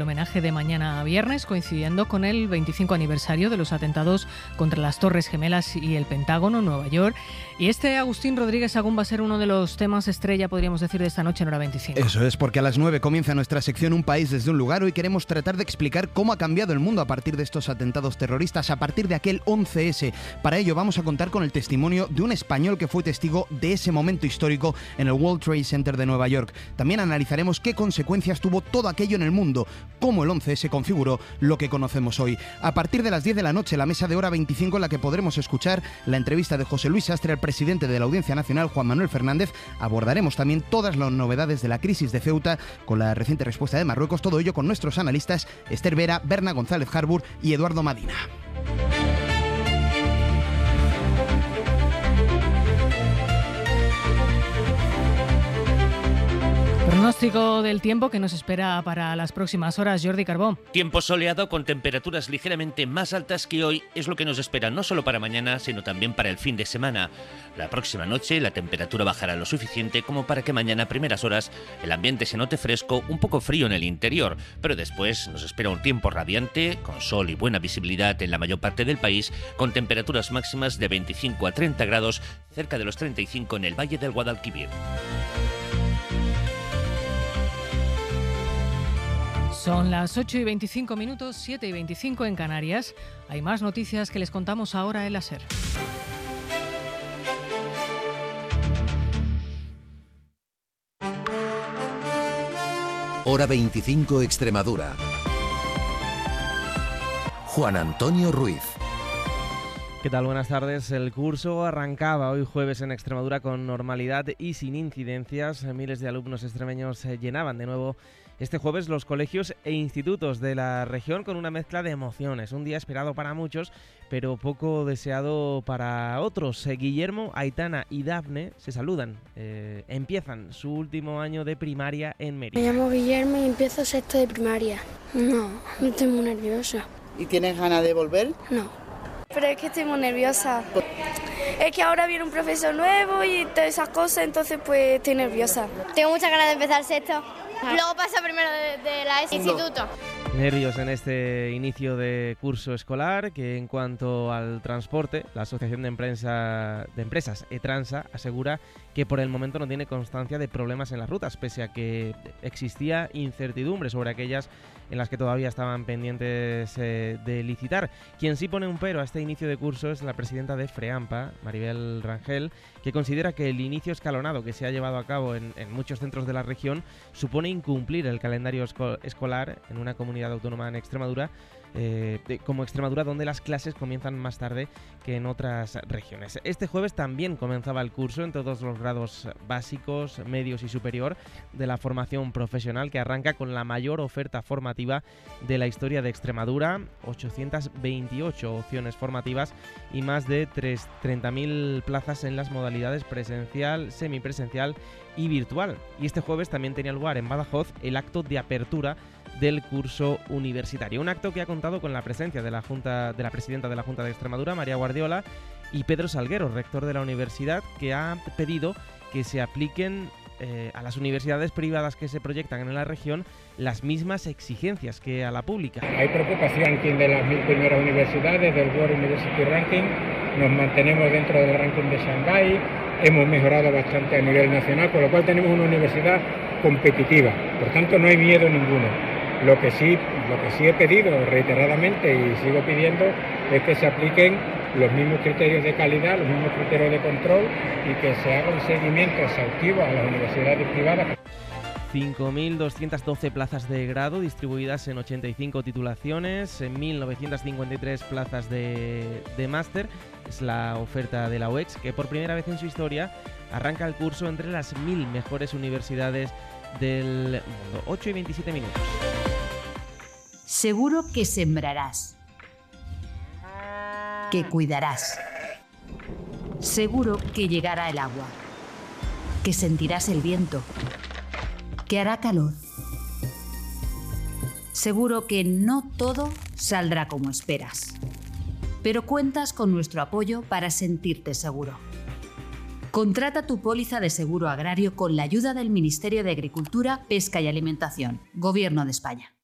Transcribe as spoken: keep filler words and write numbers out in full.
Homenaje de mañana viernes, coincidiendo con el veinticinco aniversario de los atentados contra las Torres Gemelas y el Pentágono en Nueva York. Y este Agustín Rodríguez Sagún va a ser uno de los temas estrella, podríamos decir, de esta noche en Hora veinticinco. Eso es, porque a las nueve comienza nuestra sección Un País desde un Lugar. Hoy queremos tratar de explicar cómo ha cambiado el mundo a partir de estos atentados terroristas, a partir de aquel once ese. Para ello vamos a contar con el testimonio de un español que fue testigo de ese momento histórico en el World Trade Center de Nueva York. También analizaremos qué consecuencias tuvo todo aquello en el mundo, cómo el once ese configuró lo que conocemos hoy. A partir de las diez de la noche, la mesa de Hora veinticinco, en la que podremos escuchar la entrevista de José Luis Sastre al presidente de la Audiencia Nacional, Juan Manuel Fernández. Abordaremos también todas las novedades de la crisis de Ceuta con la reciente respuesta de Marruecos. Todo ello con nuestros analistas Esther Vera, Berna González Harbour y Eduardo Madina. Pronóstico del tiempo que nos espera para las próximas horas, Jordi Carbó. Tiempo soleado con temperaturas ligeramente más altas que hoy es lo que nos espera no solo para mañana, sino también para el fin de semana. La próxima noche la temperatura bajará lo suficiente como para que mañana a primeras horas el ambiente se note fresco, un poco frío en el interior, pero después nos espera un tiempo radiante, con sol y buena visibilidad en la mayor parte del país, con temperaturas máximas de veinticinco a treinta grados, cerca de los treinta y cinco en el Valle del Guadalquivir. Son las ocho y veinticinco minutos, siete y veinticinco en Canarias. Hay más noticias que les contamos ahora en la SER. Hora veinticinco Extremadura. Juan Antonio Ruiz. ¿Qué tal? Buenas tardes. El curso arrancaba hoy jueves en Extremadura con normalidad y sin incidencias. Miles de alumnos extremeños llenaban de nuevo este jueves los colegios e institutos de la región con una mezcla de emociones. Un día esperado para muchos, pero poco deseado para otros. Guillermo, Aitana y Dafne se saludan. Eh, empiezan su último año de primaria en Mérida. Me llamo Guillermo y empiezo sexto de primaria. No, no estoy muy nerviosa. ¿Y tienes ganas de volver? No, pero es que estoy muy nerviosa. Es que ahora viene un profesor nuevo y todas esas cosas, entonces pues estoy nerviosa. Tengo muchas ganas de empezar sexto. Luego pasa primero de, de la ESO instituto. Nervios en este inicio de curso escolar, que en cuanto al transporte, la Asociación de, Empresa, de Empresas Etransa asegura que por el momento no tiene constancia de problemas en las rutas, pese a que existía incertidumbre sobre aquellas en las que todavía estaban pendientes eh, de licitar. Quien sí pone un pero a este inicio de curso es la presidenta de FREAMPA, Maribel Rangel, que considera que el inicio escalonado que se ha llevado a cabo en, en muchos centros de la región supone incumplir el calendario esco- escolar en una comunidad autónoma en Extremadura, eh, de, como Extremadura, donde las clases comienzan más tarde que en otras regiones. Este jueves también comenzaba el curso en todos los grados básicos, medios y superior de la formación profesional, que arranca con la mayor oferta formativa de la historia de Extremadura, ochocientas veintiocho opciones formativas y más de treinta mil plazas en las modalidades presencial, semipresencial y virtual. Y este jueves también tenía lugar en Badajoz el acto de apertura del curso universitario. Un acto que ha contado con la presencia de la Junta, de la presidenta de la Junta de Extremadura, María Guardiola, y Pedro Salguero, rector de la universidad, que ha pedido que se apliquen eh, a las universidades privadas que se proyectan en la región las mismas exigencias que a la pública. Hay preocupación aquí de las mil primeras universidades del World University Ranking. Nos mantenemos dentro del ranking de Shanghái, hemos mejorado bastante a nivel nacional, con lo cual tenemos una universidad competitiva. Por tanto, no hay miedo ninguno. Lo que sí, lo que sí he pedido reiteradamente y sigo pidiendo es que se apliquen los mismos criterios de calidad, los mismos criterios de control y que se haga un seguimiento exhaustivo a las universidades privadas. cinco mil doscientas doce plazas de grado distribuidas en ochenta y cinco titulaciones, en mil novecientas cincuenta y tres plazas de, de máster. Es la oferta de la U E X, que por primera vez en su historia arranca el curso entre las mil mejores universidades del mundo. ocho y veintisiete minutos. Seguro que sembrarás, que cuidarás. Seguro que llegará el agua, que sentirás el viento, que hará calor. Seguro que no todo saldrá como esperas, pero cuentas con nuestro apoyo para sentirte seguro. Contrata tu póliza de seguro agrario con la ayuda del Ministerio de Agricultura, Pesca y Alimentación, Gobierno de España.